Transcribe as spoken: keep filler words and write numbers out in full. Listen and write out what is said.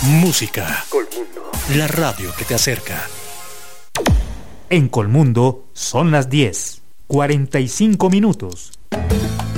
Música. Colmundo. La radio que te acerca. En Colmundo son las diez, cuarenta y cinco minutos.